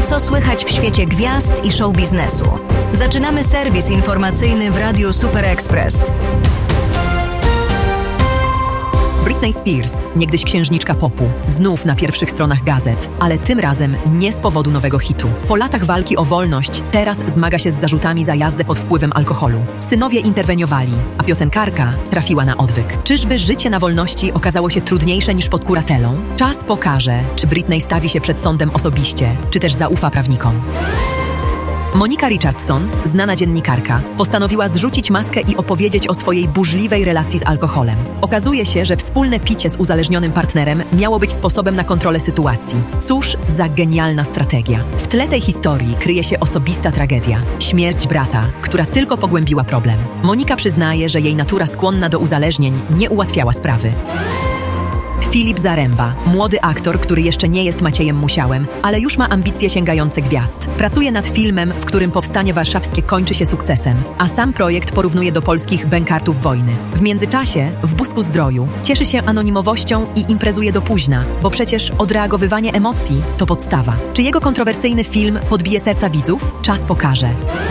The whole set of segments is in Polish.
Co słychać w świecie gwiazd i show biznesu? Zaczynamy serwis informacyjny w Radiu Super Express. Britney Spears, niegdyś księżniczka popu, znów na pierwszych stronach gazet, ale tym razem nie z powodu nowego hitu. Po latach walki o wolność teraz zmaga się z zarzutami za jazdę pod wpływem alkoholu. Synowie interweniowali, a piosenkarka trafiła na odwyk. Czyżby życie na wolności okazało się trudniejsze niż pod kuratelą? Czas pokaże, czy Britney stawi się przed sądem osobiście, czy też zaufa prawnikom. Monika Richardson, znana dziennikarka, postanowiła zrzucić maskę i opowiedzieć o swojej burzliwej relacji z alkoholem. Okazuje się, że wspólne picie z uzależnionym partnerem miało być sposobem na kontrolę sytuacji. Cóż za genialna strategia. W tle tej historii kryje się osobista tragedia. Śmierć brata, która tylko pogłębiła problem. Monika przyznaje, że jej natura skłonna do uzależnień nie ułatwiała sprawy. Filip Zaremba, młody aktor, który jeszcze nie jest Maciejem Musiałem, ale już ma ambicje sięgające gwiazd. Pracuje nad filmem, w którym powstanie warszawskie kończy się sukcesem, a sam projekt porównuje do polskich bękartów wojny. W międzyczasie, w Busku Zdroju, cieszy się anonimowością i imprezuje do późna, bo przecież odreagowywanie emocji to podstawa. Czy jego kontrowersyjny film podbije serca widzów? Czas pokaże.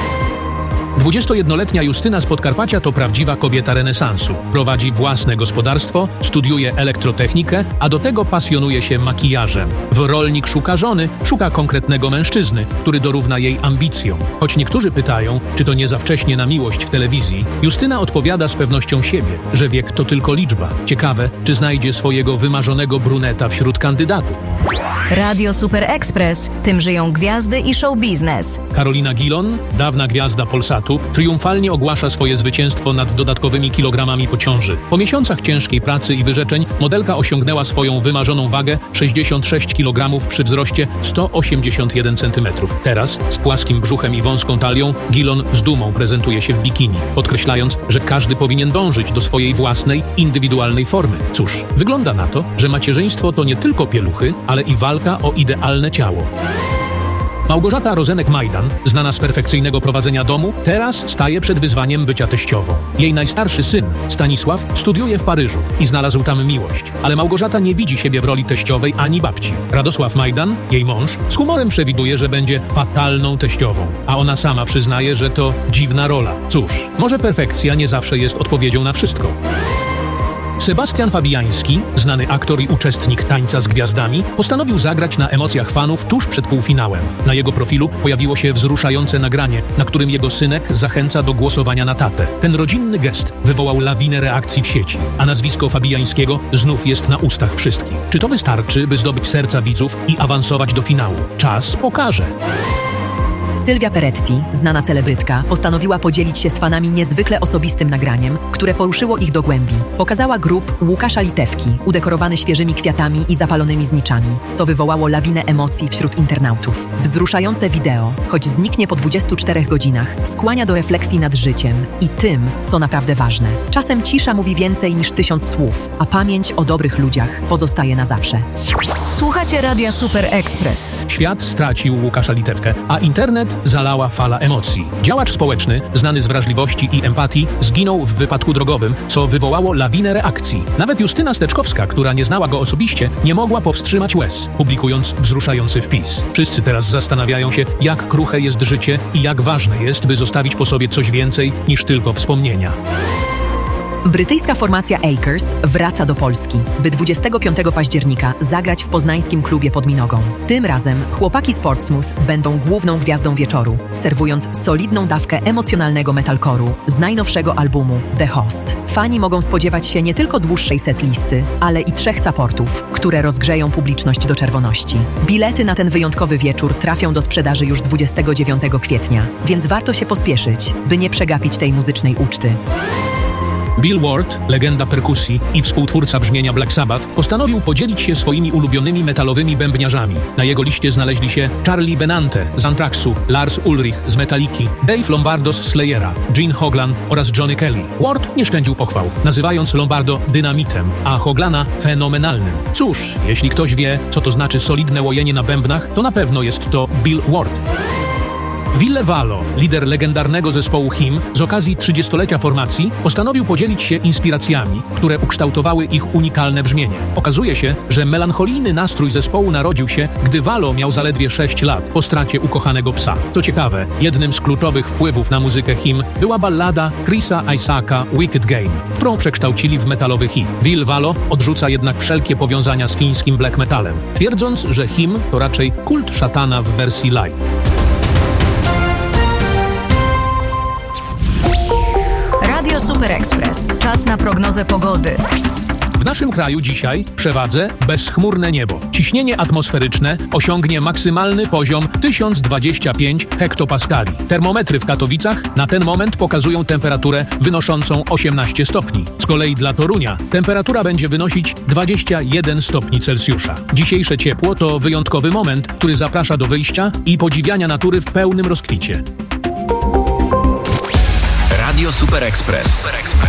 21-letnia Justyna z Podkarpacia to prawdziwa kobieta renesansu. Prowadzi własne gospodarstwo, studiuje elektrotechnikę, a do tego pasjonuje się makijażem. W rolnik szuka żony, szuka konkretnego mężczyzny, który dorówna jej ambicjom. Choć niektórzy pytają, czy to nie za wcześnie na miłość w telewizji, Justyna odpowiada z pewnością siebie, że wiek to tylko liczba. Ciekawe, czy znajdzie swojego wymarzonego bruneta wśród kandydatów. Radio Super Express. Tym żyją gwiazdy i show biznes. Karolina Gilon, dawna gwiazda Polsatu, triumfalnie ogłasza swoje zwycięstwo nad dodatkowymi kilogramami po ciąży. Po miesiącach ciężkiej pracy i wyrzeczeń modelka osiągnęła swoją wymarzoną wagę 66 kg przy wzroście 181 cm. Teraz z płaskim brzuchem i wąską talią Gilon z dumą prezentuje się w bikini, podkreślając, że każdy powinien dążyć do swojej własnej, indywidualnej formy. Cóż, wygląda na to, że macierzyństwo to nie tylko pieluchy, ale i walka o idealne ciało. Małgorzata Rozenek-Majdan, znana z perfekcyjnego prowadzenia domu, teraz staje przed wyzwaniem bycia teściową. Jej najstarszy syn, Stanisław, studiuje w Paryżu i znalazł tam miłość. Ale Małgorzata nie widzi siebie w roli teściowej ani babci. Radosław Majdan, jej mąż, z humorem przewiduje, że będzie fatalną teściową. A ona sama przyznaje, że to dziwna rola. Cóż, może perfekcja nie zawsze jest odpowiedzią na wszystko. Sebastian Fabiański, znany aktor i uczestnik Tańca z Gwiazdami, postanowił zagrać na emocjach fanów tuż przed półfinałem. Na jego profilu pojawiło się wzruszające nagranie, na którym jego synek zachęca do głosowania na tatę. Ten rodzinny gest wywołał lawinę reakcji w sieci, a nazwisko Fabiańskiego znów jest na ustach wszystkich. Czy to wystarczy, by zdobyć serca widzów i awansować do finału? Czas pokaże. Sylwia Peretti, znana celebrytka, postanowiła podzielić się z fanami niezwykle osobistym nagraniem, które poruszyło ich do głębi. Pokazała grób Łukasza Litewki, udekorowany świeżymi kwiatami i zapalonymi zniczami, co wywołało lawinę emocji wśród internautów. Wzruszające wideo, choć zniknie po 24 godzinach, skłania do refleksji nad życiem i tym, co naprawdę ważne. Czasem cisza mówi więcej niż 1000 słów, a pamięć o dobrych ludziach pozostaje na zawsze. Słuchacie Radia Super Express. Świat stracił Łukasza Litewkę, a internet zalała fala emocji. Działacz społeczny, znany z wrażliwości i empatii, zginął w wypadku drogowym, co wywołało lawinę reakcji. Nawet Justyna Steczkowska, która nie znała go osobiście, nie mogła powstrzymać łez, publikując wzruszający wpis. Wszyscy teraz zastanawiają się, jak kruche jest życie i jak ważne jest, by zostawić po sobie coś więcej niż tylko wspomnienia. Brytyjska formacja Acres wraca do Polski, by 25 października zagrać w poznańskim klubie pod Minogą. Tym razem chłopaki z Portsmouth będą główną gwiazdą wieczoru, serwując solidną dawkę emocjonalnego metalcore'u z najnowszego albumu The Host. Fani mogą spodziewać się nie tylko dłuższej setlisty, ale i 3 supportów, które rozgrzeją publiczność do czerwoności. Bilety na ten wyjątkowy wieczór trafią do sprzedaży już 29 kwietnia, więc warto się pospieszyć, by nie przegapić tej muzycznej uczty. Bill Ward, legenda perkusji i współtwórca brzmienia Black Sabbath, postanowił podzielić się swoimi ulubionymi metalowymi bębniarzami. Na jego liście znaleźli się Charlie Benante z Anthraxu, Lars Ulrich z Metalliki, Dave Lombardo z Slayera, Gene Hoglan oraz Johnny Kelly. Ward nie szczędził pochwał, nazywając Lombardo dynamitem, a Hoglana fenomenalnym. Cóż, jeśli ktoś wie, co to znaczy solidne łojenie na bębnach, to na pewno jest to Bill Ward. Ville Valo, lider legendarnego zespołu Him, z okazji 30-lecia formacji postanowił podzielić się inspiracjami, które ukształtowały ich unikalne brzmienie. Okazuje się, że melancholijny nastrój zespołu narodził się, gdy Valo miał zaledwie 6 lat po stracie ukochanego psa. Co ciekawe, jednym z kluczowych wpływów na muzykę Him była ballada Chrisa Isaaca Wicked Game, którą przekształcili w metalowy hit. Ville Valo odrzuca jednak wszelkie powiązania z fińskim black metalem, twierdząc, że Him to raczej kult szatana w wersji live. Radio Super Express. Czas na prognozę pogody. W naszym kraju dzisiaj w przewadze bezchmurne niebo. Ciśnienie atmosferyczne osiągnie maksymalny poziom 1025 hektopaskali. Termometry w Katowicach na ten moment pokazują temperaturę wynoszącą 18 stopni. Z kolei dla Torunia temperatura będzie wynosić 21 stopni Celsjusza. Dzisiejsze ciepło to wyjątkowy moment, który zaprasza do wyjścia i podziwiania natury w pełnym rozkwicie. Radio Super Express.